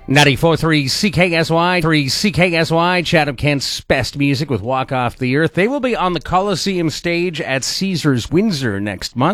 94.3 CKSY, 3 CKSY, Chatham-Kent's best music with Walk Off the Earth. They will be on the Coliseum stage at Caesars Windsor next month.